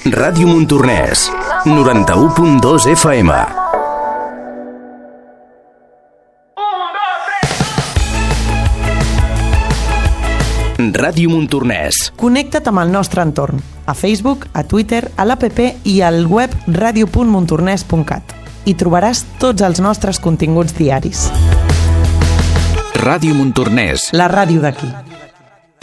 Ràdio Montornès, 91.2 FM. Ràdio Montornès. Connecta't amb el nostre entorn, a Facebook, a Twitter, a l'APP i al web radio.montornès.cat. Hi trobaràs tots els nostres continguts diaris. Ràdio Montornès. La ràdio d'aquí.